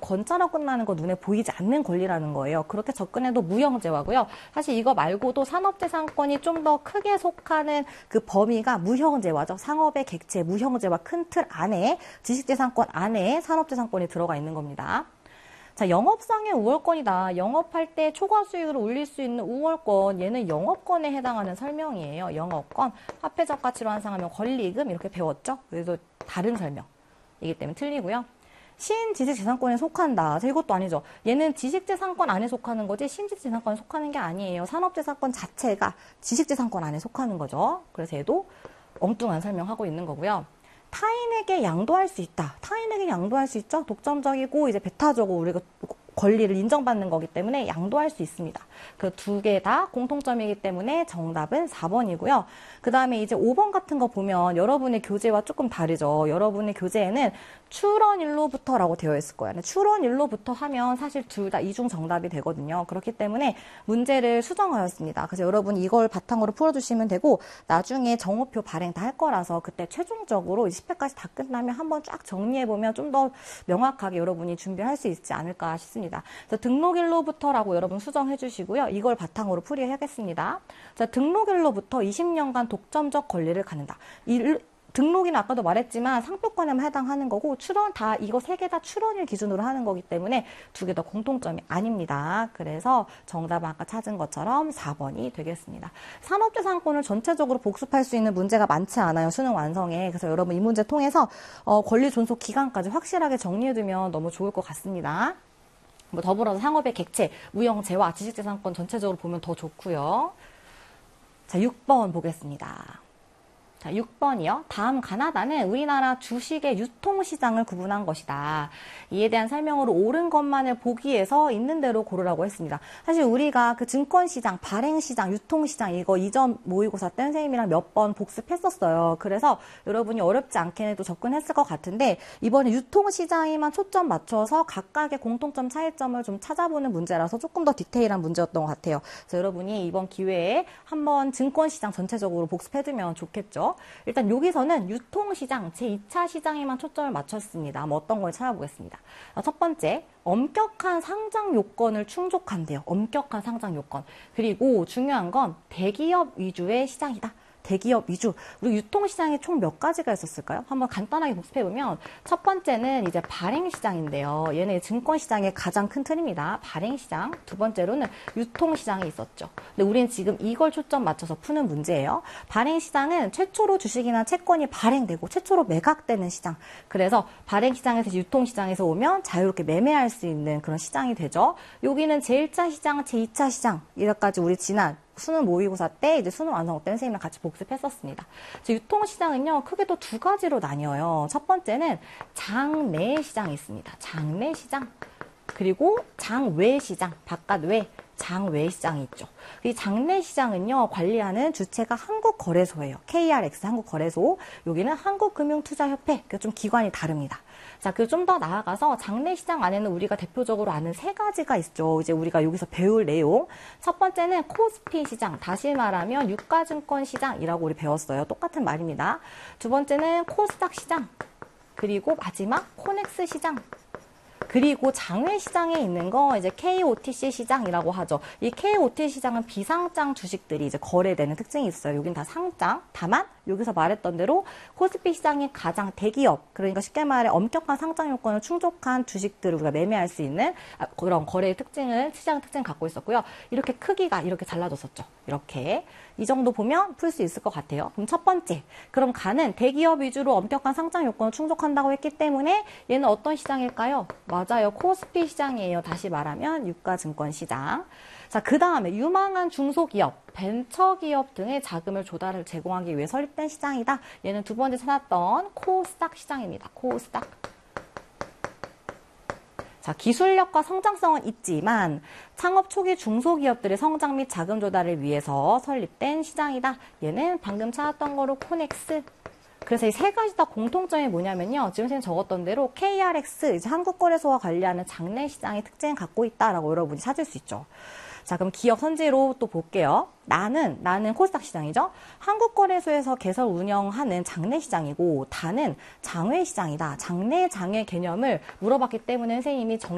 건자로 끝나는 거 눈에 보이지 않는 권리라는 거예요. 그렇게 접근해도 무형재화고요. 사실 이거 말고도 산업재산권이 좀 더 크게 속하는 그 범위가 무형재화죠. 상업의 객체, 무형재화 큰 틀 안에 지식재산권 안에 산업재산권이 들어가 있는 겁니다. 자, 영업상의 우월권이다. 영업할 때 초과 수익을 올릴 수 있는 우월권. 얘는 영업권에 해당하는 설명이에요. 영업권. 화폐적 가치로 환산하면 권리금 이렇게 배웠죠. 그래서 다른 설명이기 때문에 틀리고요. 신지식재산권에 속한다. 자, 이것도 아니죠. 얘는 지식재산권 안에 속하는 거지 신지식재산권에 속하는 게 아니에요. 산업재산권 자체가 지식재산권 안에 속하는 거죠. 그래서 얘도 엉뚱한 설명하고 있는 거고요. 타인에게 양도할 수 있다. 타인에게 양도할 수 있죠. 독점적이고 이제 배타적으로 우리가 권리를 인정받는 거기 때문에 양도할 수 있습니다. 그 두 개 다 공통점이기 때문에 정답은 4번이고요. 그 다음에 이제 5번 같은 거 보면 여러분의 교재와 조금 다르죠. 여러분의 교재에는 출원일로부터라고 되어 있을 거예요. 출원일로부터 하면 사실 둘 다 이중 정답이 되거든요. 그렇기 때문에 문제를 수정하였습니다. 그래서 여러분이 이걸 바탕으로 풀어주시면 되고 나중에 정오표 발행 다 할 거라서 그때 최종적으로 10회까지 다 끝나면 한번 쫙 정리해보면 좀 더 명확하게 여러분이 준비할 수 있지 않을까 싶습니다. 그래서 등록일로부터라고 여러분 수정해 주시고요. 이걸 바탕으로 풀이하겠습니다. 자, 등록일로부터 20년간 독점적 권리를 갖는다. 등록일은 아까도 말했지만 상표권에만 해당하는 거고 출원 다 이거 세 개 다 출원일 기준으로 하는 거기 때문에 두 개 다 공통점이 아닙니다. 그래서 정답은 아까 찾은 것처럼 4번이 되겠습니다. 산업재산권을 전체적으로 복습할 수 있는 문제가 많지 않아요. 수능 완성에. 그래서 여러분 이 문제 통해서 권리 존속 기간까지 확실하게 정리해두면 너무 좋을 것 같습니다. 뭐 더불어서 상업의 객체, 무형재화, 지식재산권 전체적으로 보면 더 좋고요. 자, 6번 보겠습니다. 자, 6번이요. 다음 가나다는 우리나라 주식의 유통시장을 구분한 것이다. 이에 대한 설명으로 옳은 것만을 보기 위해서 있는 대로 고르라고 했습니다. 사실 우리가 그 증권시장, 발행시장, 유통시장 이거 이전 모의고사 때 선생님이랑 몇 번 복습했었어요. 그래서 여러분이 어렵지 않게 또 접근했을 것 같은데 이번에 유통시장에만 초점 맞춰서 각각의 공통점 차이점을 좀 찾아보는 문제라서 조금 더 디테일한 문제였던 것 같아요. 그래서 여러분이 이번 기회에 한번 증권시장 전체적으로 복습해두면 좋겠죠. 일단 여기서는 유통시장, 제2차 시장에만 초점을 맞췄습니다. 뭐 어떤 걸 찾아보겠습니다. 첫 번째, 엄격한 상장 요건을 충족한대요. 엄격한 상장 요건. 그리고 중요한 건 대기업 위주의 시장이다. 대기업 위주. 우리 유통시장에 총 몇 가지가 있었을까요? 한번 간단하게 복습해보면 첫 번째는 이제 발행시장인데요. 얘네 증권시장의 가장 큰 틀입니다. 발행시장. 두 번째로는 유통시장이 있었죠. 근데 우리는 지금 이걸 초점 맞춰서 푸는 문제예요. 발행시장은 최초로 주식이나 채권이 발행되고 최초로 매각되는 시장. 그래서 발행시장에서 유통시장에서 오면 자유롭게 매매할 수 있는 그런 시장이 되죠. 여기는 제1차 시장, 제2차 시장. 이렇게까지 우리 지난 수능 모의고사 때 이제 수능 완성 때 선생님이랑 같이 복습했었습니다. 유통시장은요 크게 또 두 가지로 나뉘어요. 첫 번째는 장내 시장이 있습니다. 장내 시장 그리고 장외 시장 바깥외 장외 시장이 있죠. 이 장내 시장은요 관리하는 주체가 한국거래소예요. KRX 한국거래소. 여기는 한국금융투자협회. 좀 기관이 다릅니다. 자, 그 좀 더 나아가서 장내 시장 안에는 우리가 대표적으로 아는 세 가지가 있죠. 이제 우리가 여기서 배울 내용. 첫 번째는 코스피 시장, 다시 말하면 유가증권 시장이라고 우리 배웠어요. 똑같은 말입니다. 두 번째는 코스닥 시장, 그리고 마지막 코넥스 시장. 그리고 장외 시장에 있는 거 이제 KOTC 시장이라고 하죠. 이 KOTC 시장은 비상장 주식들이 이제 거래되는 특징이 있어요. 여긴 다 상장. 다만 여기서 말했던 대로 코스피 시장이 가장 대기업, 그러니까 쉽게 말해 엄격한 상장 요건을 충족한 주식들을 우리가 매매할 수 있는 그런 거래의 특징을, 시장 특징을 갖고 있었고요. 이렇게 크기가 이렇게 잘라졌었죠. 이렇게. 이 정도 보면 풀 수 있을 것 같아요. 그럼 첫 번째, 그럼 가는 대기업 위주로 엄격한 상장 요건을 충족한다고 했기 때문에 얘는 어떤 시장일까요? 맞아요. 코스피 시장이에요. 다시 말하면 유가증권 시장. 자, 그 다음에 유망한 중소기업, 벤처기업 등의 자금을 제공하기 위해 설립된 시장이다. 얘는 두 번째 찾았던 코스닥 시장입니다. 코스닥. 자, 기술력과 성장성은 있지만 창업 초기 중소기업들의 성장 및 자금 조달을 위해서 설립된 시장이다. 얘는 방금 찾았던 거로 코넥스. 그래서 이 세 가지 다 공통점이 뭐냐면요. 지금 선생님 적었던 대로 KRX, 이제 한국거래소와 관리하는 장내 시장의 특징을 갖고 있다라고 여러분이 찾을 수 있죠. 자, 그럼 기업 선지로 또 볼게요. 나는 코스닥 시장이죠. 한국거래소에서 개설 운영하는 장내 시장이고 다는 장외 시장이다. 장내 장외 개념을 물어봤기 때문에 선생님이